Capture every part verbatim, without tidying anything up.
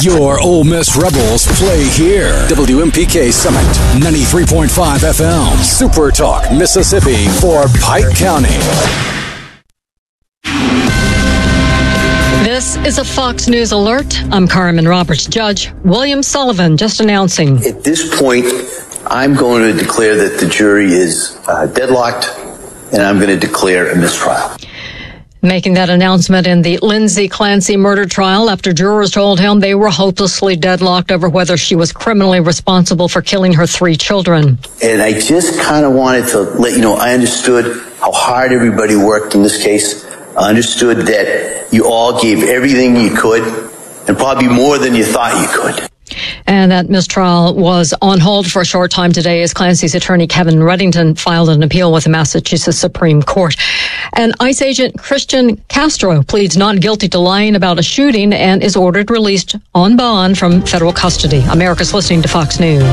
Your Ole Miss Rebels play here. W M P K Summit, ninety-three point five F M. Super Talk, Mississippi for Pike County. This is a Fox News alert. I'm Carmen Roberts. Judge William Sullivan just announcing. At this point, I'm going to declare that the jury is uh, deadlocked, and I'm going to declare a mistrial. Making that announcement in the Lindsay Clancy murder trial after jurors told him they were hopelessly deadlocked over whether she was criminally responsible for killing her three children. And I just kind of wanted to let you know, I understood how hard everybody worked in this case. I understood that you all gave everything you could, and probably more than you thought you could. And that mistrial was on hold for a short time today as Clancy's attorney Kevin Reddington filed an appeal with the Massachusetts Supreme Court. And ICE agent Christian Castro pleads not guilty to lying about a shooting and is ordered released on bond from federal custody. America's listening to Fox News.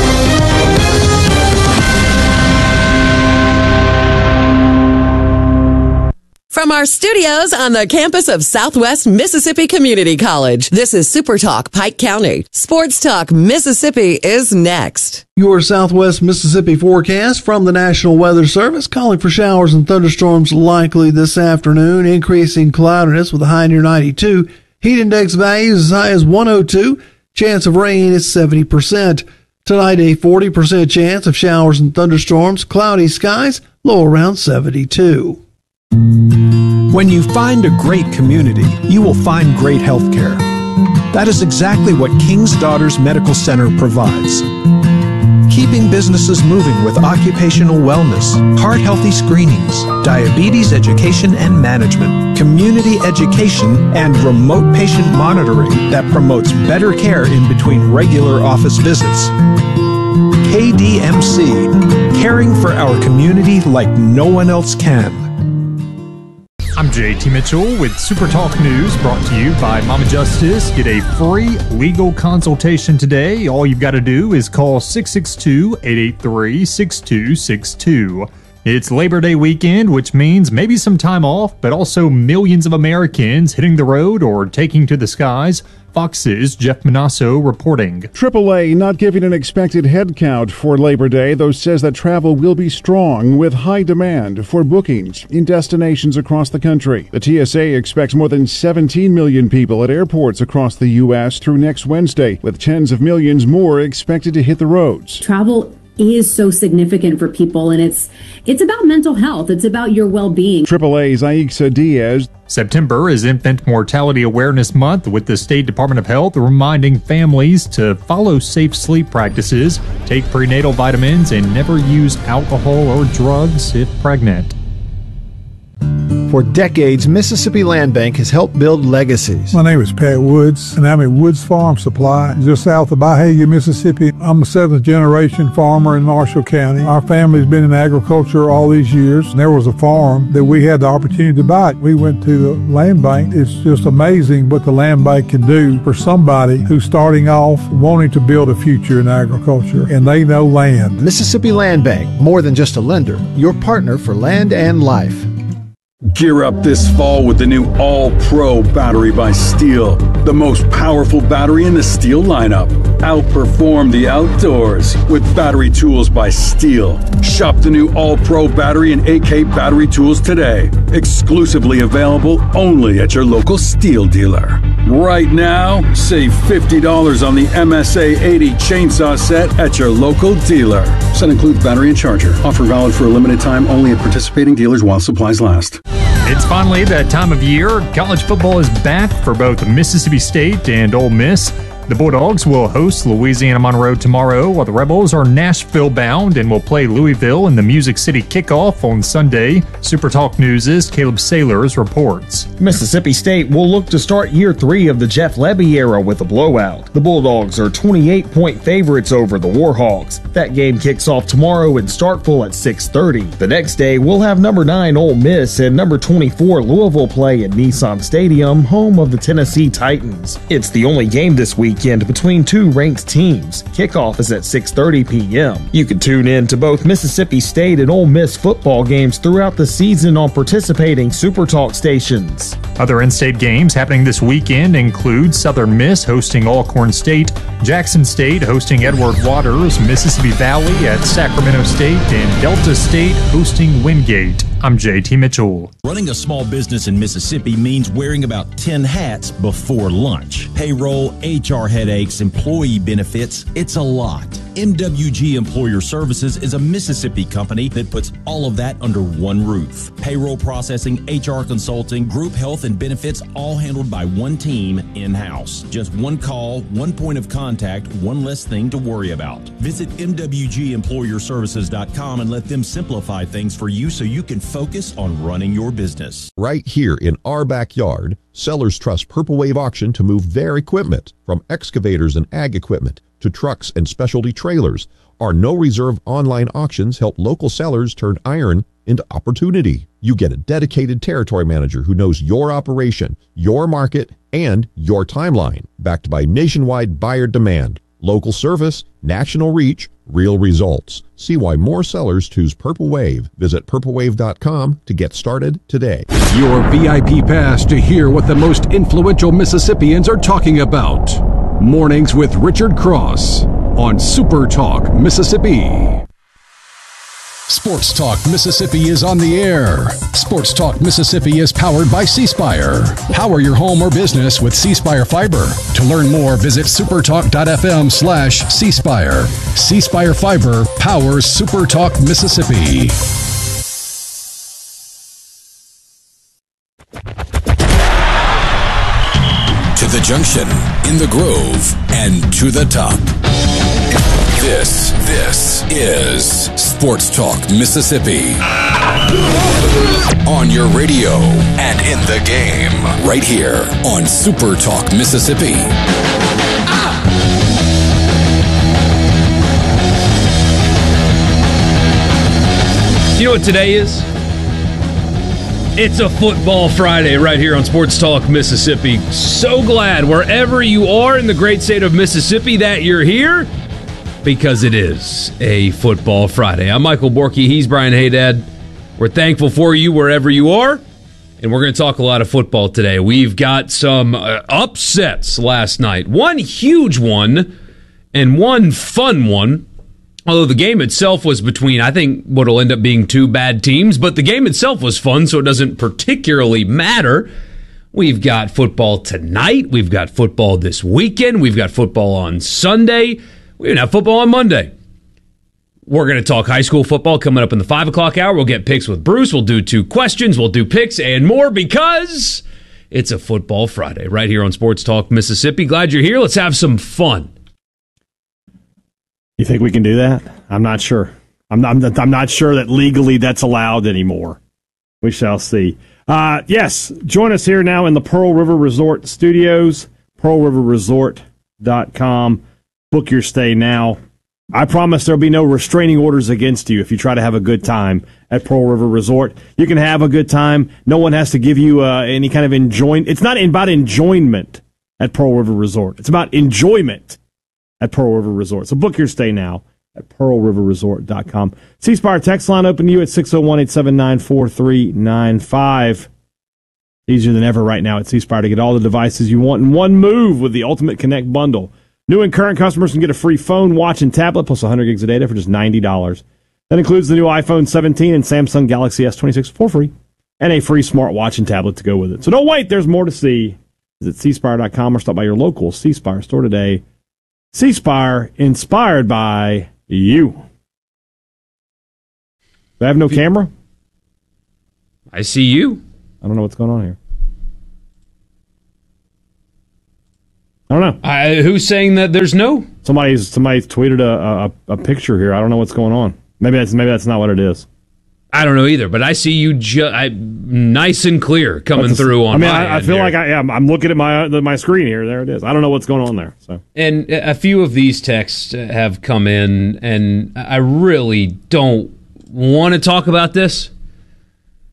From our studios on the campus of Southwest Mississippi Community College, this is Super Talk Pike County. Sports Talk Mississippi is next. Your Southwest Mississippi forecast from the National Weather Service, calling for showers and thunderstorms likely this afternoon, increasing cloudiness with a high near ninety-two. Heat index values as high as one oh two. Chance of rain is seventy percent. Tonight, a forty percent chance of showers and thunderstorms, cloudy skies, low around seventy-two. When you find a great community, you will find great health care. That is exactly what King's Daughters Medical Center provides. Keeping businesses moving with occupational wellness, heart-healthy screenings, diabetes education and management, community education, and remote patient monitoring that promotes better care in between regular office visits. K D M C, caring for our community like no one else can. I'm J T Mitchell with Super Talk News, brought to you by Mama Justice. Get a free legal consultation today. All you've got to do is call six six two, eight eight three, six two six two. It's Labor Day weekend, which means maybe some time off, but also millions of Americans hitting the road or taking to the skies. Fox's Jeff Manasso reporting. triple A not giving an expected head count for Labor Day, though says that travel will be strong with high demand for bookings in destinations across the country. The T S A expects more than seventeen million people at airports across the U S through next Wednesday, with tens of millions more expected to hit the roads. Travel is so significant for people, and it's it's about mental health. It's about your well-being. triple A's Aixa Diaz. September is Infant Mortality Awareness Month, with the State Department of Health reminding families to follow safe sleep practices, take prenatal vitamins, and never use alcohol or drugs if pregnant. For decades, Mississippi Land Bank has helped build legacies. My name is Pat Woods, and I'm at Woods Farm Supply, just south of Byhalia, Mississippi. I'm a seventh generation farmer in Marshall County. Our family's been in agriculture all these years, and there was a farm that we had the opportunity to buy. We went to the land bank. It's just amazing what the land bank can do for somebody who's starting off wanting to build a future in agriculture, and they know land. Mississippi Land Bank, more than just a lender, your partner for land and life. Gear up this fall with the new All-Pro battery by Steel. The most powerful battery in the Steel lineup. Outperform the outdoors with battery tools by Steel. Shop the new All-Pro battery and A K battery tools today. Exclusively available only at your local Steel dealer. Right now, save fifty dollars on the M S A eighty chainsaw set at your local dealer. Set includes battery and charger. Offer valid for a limited time only at participating dealers while supplies last. It's finally that time of year. College football is back for both Mississippi State and Ole Miss. The Bulldogs will host Louisiana Monroe tomorrow, while the Rebels are Nashville-bound and will play Louisville in the Music City kickoff on Sunday. Super Talk News' Caleb Sailors reports. Mississippi State will look to start year three of the Jeff Lebby era with a blowout. The Bulldogs are twenty-eight point favorites over the Warhawks. That game kicks off tomorrow in Starkville at six thirty. The next day, we'll have number nine Ole Miss and number twenty-four Louisville play at Nissan Stadium, home of the Tennessee Titans. It's the only game this week weekend between two ranked teams. Kickoff is at six thirty p.m. You can tune in to both Mississippi State and Ole Miss football games throughout the season on participating Super Talk stations. Other in-state games happening this weekend include Southern Miss hosting Alcorn State, Jackson State hosting Edward Waters, Mississippi Valley at Sacramento State, and Delta State hosting Wingate. I'm J T Mitchell. Running a small business in Mississippi means wearing about ten hats before lunch. Payroll, H R headaches, employee benefits, it's a lot. M W G Employer Services is a Mississippi company that puts all of that under one roof. Payroll processing, H R consulting, group health and benefits, all handled by one team in-house. Just one call, one point of contact, one less thing to worry about. Visit M W G employer services dot com and let them simplify things for you so you can focus on running your business. Right here in our backyard, sellers trust Purple Wave Auction to move their equipment, from excavators and ag equipment to trucks and specialty trailers. Our no-reserve online auctions help local sellers turn iron into opportunity. You get a dedicated territory manager who knows your operation, your market, and your timeline, backed by nationwide buyer demand, local service, national reach, real results. See why more sellers choose Purple Wave. Visit purple wave dot com to get started today. Your V I P pass to hear what the most influential Mississippians are talking about. Mornings with Richard Cross on Super Talk Mississippi. Sports Talk Mississippi is on the air. Sports Talk Mississippi is powered by C Spire. Power your home or business with C Spire Fiber. To learn more, visit supertalk.fm slash C Spire. C Spire Fiber powers Super Talk Mississippi. To the junction, in the Grove, and to the top. This, this is Sports Talk Mississippi. On your radio and in the game, right here on Super Talk Mississippi. You know what today is? It's a football Friday right here on Sports Talk Mississippi. So glad wherever you are in the great state of Mississippi that you're here, because it is a football Friday. I'm Michael Borky. He's Brian Haydad. We're thankful for you wherever you are, and we're going to talk a lot of football today. We've got some uh, upsets last night. One huge one and one fun one. Although the game itself was between, I think, what will end up being two bad teams, but the game itself was fun, so it doesn't particularly matter. We've got football tonight. We've got football this weekend. We've got football on Sunday. We even have football on Monday. We're going to talk high school football coming up in the five o'clock hour. We'll get picks with Bruce. We'll do two questions. We'll do picks and more because it's a football Friday right here on Sports Talk Mississippi. Glad you're here. Let's have some fun. You think we can do that? I'm not sure. I'm not, I'm not sure that legally that's allowed anymore. We shall see. Uh, yes, join us here now in the Pearl River Resort studios, pearl river resort dot com. Book your stay now. I promise there'll be no restraining orders against you if you try to have a good time at Pearl River Resort. You can have a good time. No one has to give you uh, any kind of enjoyment. It's not about enjoyment at Pearl River Resort. It's about enjoyment at Pearl River Resort. So book your stay now at pearl river resort dot com. C Spire text line open to you at six oh one, eight seven nine, four three nine five. Easier than ever right now at C Spire to get all the devices you want in one move with the Ultimate Connect bundle. New and current customers can get a free phone, watch, and tablet plus one hundred gigs of data for just ninety dollars. That includes the new iPhone seventeen and Samsung Galaxy S twenty-six for free, and a free smartwatch and tablet to go with it. So don't wait, there's more to see. Visit c spire dot com or stop by your local C Spire store today. C Spire, inspired by you. Do I have no camera? I see you. I don't know what's going on here. I don't know. Uh, who's saying that there's no? Somebody's somebody's tweeted a, a a picture here. I don't know what's going on. Maybe that's maybe that's not what it is. I don't know either, but I see you ju- I, nice and clear coming That's, through on. I mean, my I, I feel here. like I am. I'm looking at my uh, my screen here. There it is. I don't know what's going on there. So, and a few of these texts have come in, and I really don't want to talk about this,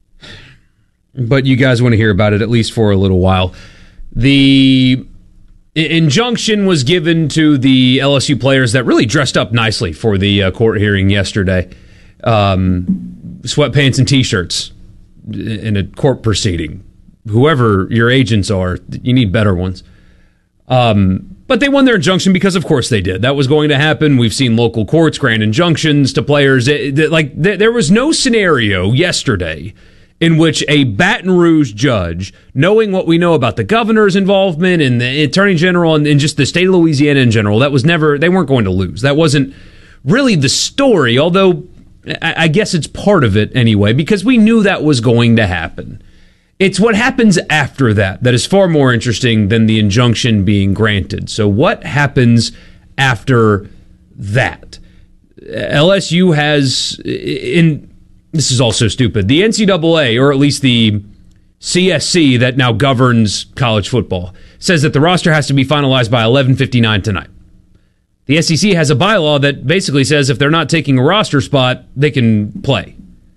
but you guys want to hear about it at least for a little while. The injunction was given to the L S U players that really dressed up nicely for the uh, court hearing yesterday. Um, sweatpants and T-shirts in a court proceeding. Whoever your agents are, you need better ones. Um, but they won their injunction because, of course, they did. That was going to happen. We've seen local courts grant injunctions to players. It, it, like th- there was no scenario yesterday in which a Baton Rouge judge, knowing what we know about the governor's involvement and the attorney general and, and just the state of Louisiana in general, that was never, they weren't going to lose. That wasn't really the story, although I, I guess it's part of it anyway, because we knew that was going to happen. It's what happens after that that is far more interesting than the injunction being granted. So what happens after that? L S U has, in this is also stupid, the N C double A, or at least the C S C that now governs college football, says that the roster has to be finalized by eleven fifty-nine tonight. The S E C has a bylaw that basically says if they're not taking a roster spot, they can play.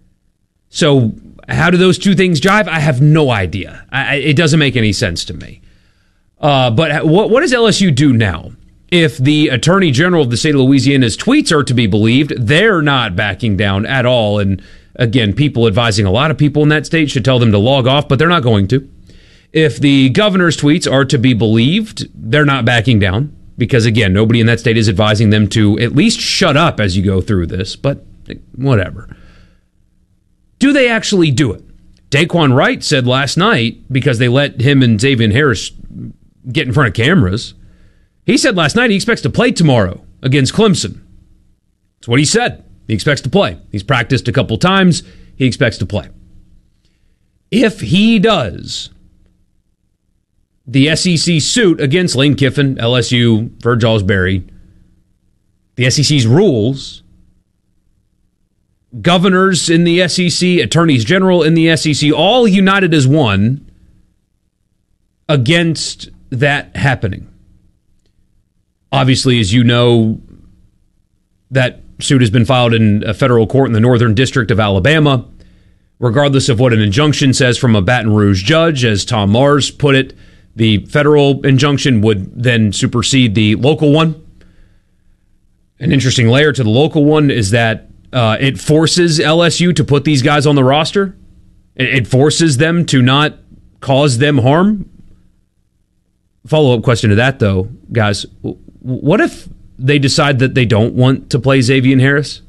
So how do those two things jive? I have no idea. I, it doesn't make any sense to me. Uh, but what, what does L S U do now? If the Attorney General of the state of Louisiana's tweets are to be believed, they're not backing down at all. And again, people advising a lot of people in that state should tell them to log off, but they're not going to. If the governor's tweets are to be believed, they're not backing down. Because again, nobody in that state is advising them to at least shut up as you go through this. But whatever. Do they actually do it? Daquan Wright said last night, because they let him and Xavier Harris get in front of cameras, he said last night he expects to play tomorrow against Clemson. That's what he said. He expects to play. He's practiced a couple times. He expects to play. If he does, the S E C suit against Lane Kiffin, L S U, Virgilsbury, the S E C's rules, governors in the S E C, attorneys general in the S E C, all united as one against that happening. Obviously, as you know, that suit has been filed in a federal court in the Northern District of Alabama. Regardless of what an injunction says from a Baton Rouge judge, as Tom Mars put it, the federal injunction would then supersede the local one. An interesting layer to the local one is that Uh, it forces L S U to put these guys on the roster. It, it forces them to not cause them harm. Follow-up question to that, though, guys. What if they decide that they don't want to play Xavier Harris?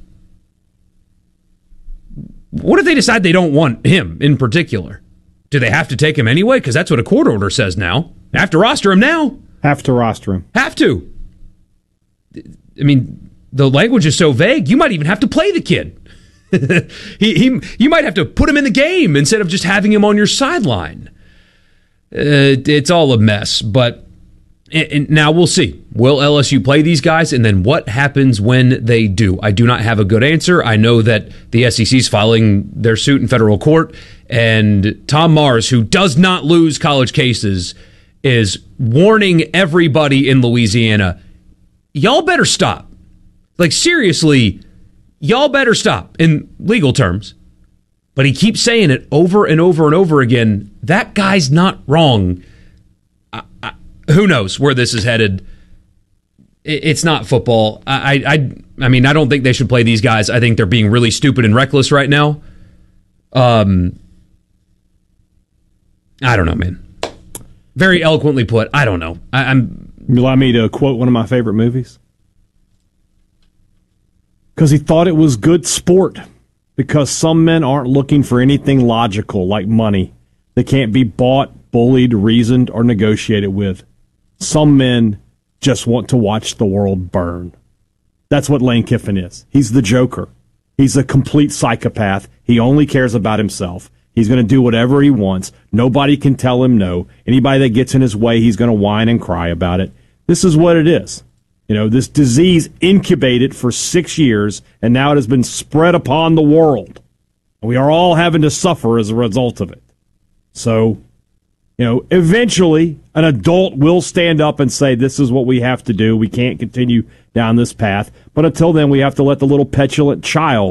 What if they decide they don't want him in particular? Do they have to take him anyway? Because that's what a court order says now. Have to roster him now. Have to roster him. Have to. I mean, the language is so vague, you might even have to play the kid. he, he, you might have to put him in the game instead of just having him on your sideline. Uh, it's all a mess, but and, and now we'll see. Will L S U play these guys, and then what happens when they do? I do not have a good answer. I know that the S E C is filing their suit in federal court, and Tom Mars, who does not lose college cases, is warning everybody in Louisiana, y'all better stop. Like, seriously, y'all better stop in legal terms. But he keeps saying it over and over and over again. That guy's not wrong. I, I, who knows where this is headed? It, it's not football. I, I, I mean, I don't think they should play these guys. I think they're being really stupid and reckless right now. Um, I don't know, man. Very eloquently put. I don't know. I, I'm. You allow me to quote one of my favorite movies? Because he thought it was good sport. Because some men aren't looking for anything logical like money. They can't be bought, bullied, reasoned, or negotiated with. Some men just want to watch the world burn. That's what Lane Kiffin is. He's the Joker. He's a complete psychopath. He only cares about himself. He's going to do whatever he wants. Nobody can tell him no. Anybody that gets in his way, he's going to whine and cry about it. This is what it is. You know, this disease incubated for six years, and now it has been spread upon the world. And we are all having to suffer as a result of it. So, you know, eventually an adult will stand up and say, this is what we have to do. We can't continue down this path. But until then, we have to let the little petulant child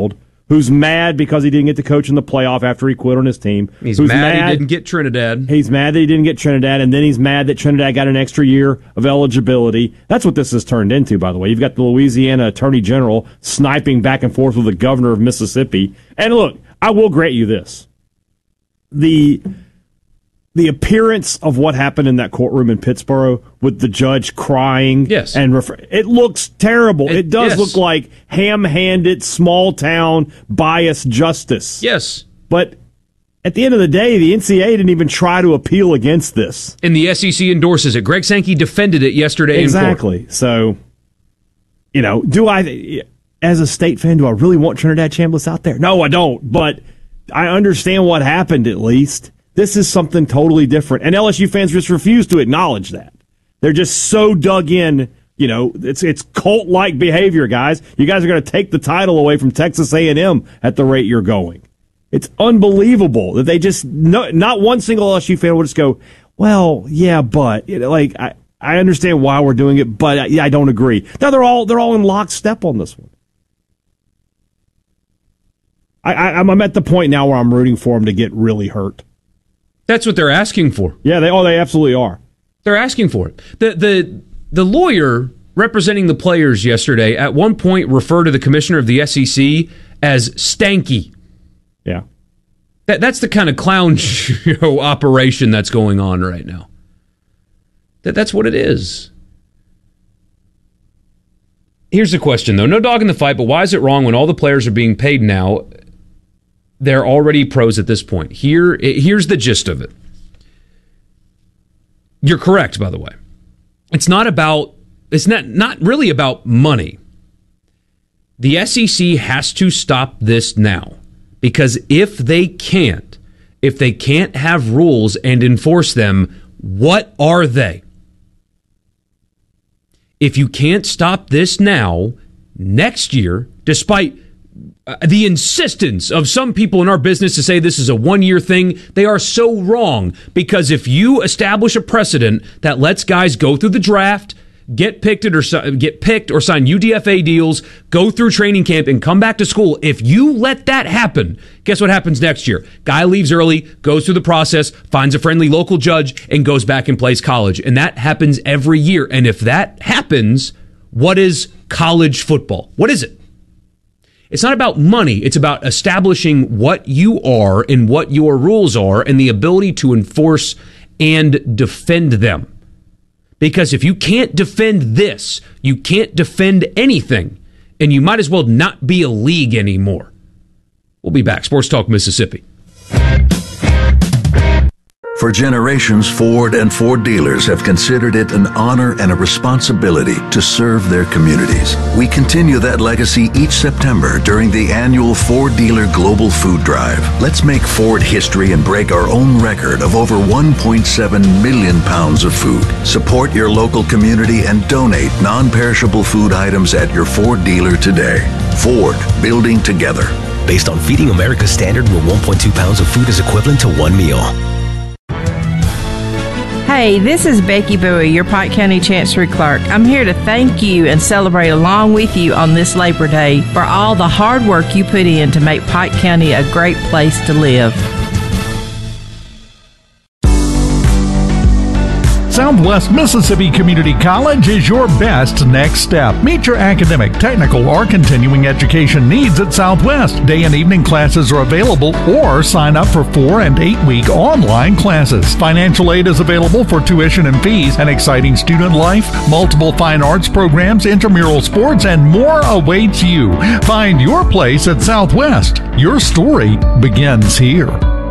who's mad because he didn't get to coach in the playoff after he quit on his team. He's who's mad, mad he didn't get Trinidad. He's mad that he didn't get Trinidad, and then he's mad that Trinidad got an extra year of eligibility. That's what this has turned into, by the way. You've got the Louisiana Attorney General sniping back and forth with the governor of Mississippi. And look, I will grant you this. The... The appearance of what happened in that courtroom in Pittsburgh with the judge crying, yes, and refer- it looks terrible. It, it does yes. look like ham-handed, small-town, biased justice. Yes. But at the end of the day, the N C A A didn't even try to appeal against this. And the S E C endorses it. Greg Sankey defended it yesterday exactly. in court. So, you know, do I, as a state fan, do I really want Trinidad Chambliss out there? No, I don't. But I understand what happened, at least. This is something totally different. And L S U fans just refuse to acknowledge that. They're just so dug in, you know, it's it's cult-like behavior, guys. You guys are going to take the title away from Texas A and M at the rate you're going. It's unbelievable that they just, no, not one single L S U fan will just go, well, yeah, but, you know, like, I, I understand why we're doing it, but I, I don't agree. Now, they're all, they're all in lockstep on this one. I, I, I'm at the point now where I'm rooting for them to get really hurt. That's what they're asking for. Yeah, they oh they absolutely are. They're asking for it. The the the lawyer representing the players yesterday at one point referred to the commissioner of the S E C as stanky. Yeah. That that's the kind of clown show operation that's going on right now. That that's what it is. Here's the question though. No dog in the fight, but why is it wrong when all the players are being paid now? They're already pros at this point. Here, here's the gist of it. You're correct, by the way. It's not about, it's not, not really about money. The S E C has to stop this now. Because if they can't, if they can't have rules and enforce them, what are they? If you can't stop this now, next year, despite the insistence of some people in our business to say this is a one-year thing, they are so wrong. Because if you establish a precedent that lets guys go through the draft, get picked or get picked or sign U D F A deals, go through training camp, and come back to school, if you let that happen, guess what happens next year? Guy leaves early, goes through the process, finds a friendly local judge, and goes back and plays college. And that happens every year. And if that happens, what is college football? What is it? It's not about money. It's about establishing what you are and what your rules are and the ability to enforce and defend them. Because if you can't defend this, you can't defend anything. And you might as well not be a league anymore. We'll be back. Sports Talk Mississippi. For generations, Ford and Ford dealers have considered it an honor and a responsibility to serve their communities. We continue that legacy each September during the annual Ford Dealer Global Food Drive. Let's make Ford history and break our own record of over one point seven million pounds of food. Support your local community and donate non-perishable food items at your Ford dealer today. Ford, building together. Based on Feeding America standard, where one point two pounds of food is equivalent to one meal. Hey, this is Becky Bowie, your Pike County Chancery Clerk. I'm here to thank you and celebrate along with you on this Labor Day for all the hard work you put in to make Pike County a great place to live. Southwest Mississippi Community College is your best next step. Meet your academic, technical, or continuing education needs at Southwest. Day and evening classes are available, or sign up for four and eight week online classes. Financial aid is available for tuition and fees, an exciting student life, multiple fine arts programs, intramural sports, and more awaits you. Find your place at Southwest. Your story begins here.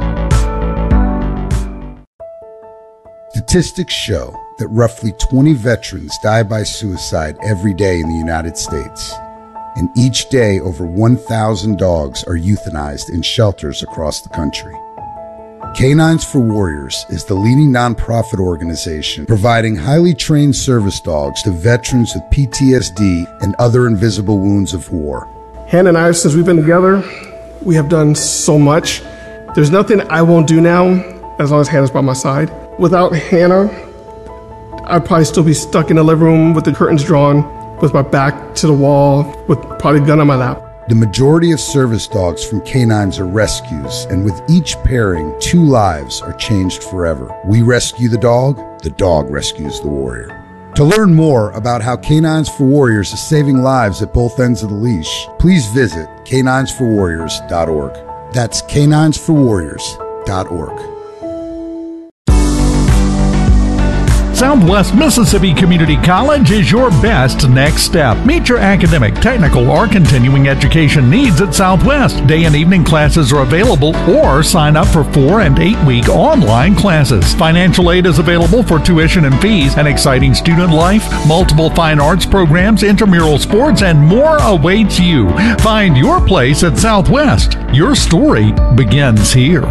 Statistics show that roughly twenty veterans die by suicide every day in the United States. And each day, over one thousand dogs are euthanized in shelters across the country. Canines for Warriors is the leading nonprofit organization providing highly trained service dogs to veterans with P T S D and other invisible wounds of war. Hannah and I, since we've been together, we have done so much. There's nothing I won't do now as long as Hannah's by my side. Without Hannah, I'd probably still be stuck in the living room with the curtains drawn, with my back to the wall, with probably a gun on my lap. The majority of service dogs from canines are rescues, and with each pairing, two lives are changed forever. We rescue the dog, the dog rescues the warrior. To learn more about how Canines for Warriors is saving lives at both ends of the leash, please visit canines for warriors dot org. That's canines for warriors dot org. Southwest Mississippi Community College is your best next step. Meet your academic, technical, or continuing education needs at Southwest. Day and evening classes are available, or sign up for four and eight week online classes. Financial aid is available for tuition and fees, an exciting student life, multiple fine arts programs, intramural sports, and more awaits you. Find your place at Southwest. Your story begins here.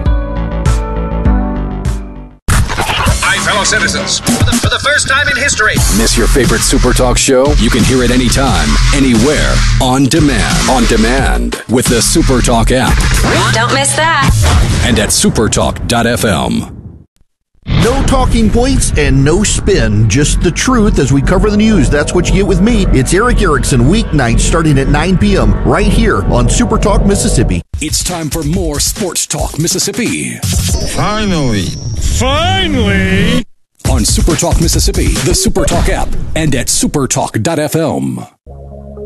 Fellow citizens, for the, for the first time in history. Miss your favorite Super Talk show? You can hear it anytime, anywhere, on demand. On demand with the Super Talk app. Don't miss that. And at supertalk dot f m. No talking points and no spin, just the truth as we cover the news. That's what you get with me. It's Erick Erickson, weeknights starting at nine p.m. right here on Super Talk Mississippi. It's time for more Sports Talk Mississippi. Finally. Finally! On Super Talk Mississippi, the Super Talk app, and at supertalk dot f m.